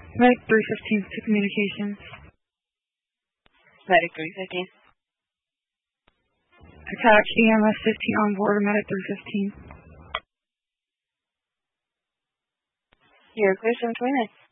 Medic 315 to communications. Medic 315. Attach EMS 15 on board Medic 315. You're clear 729.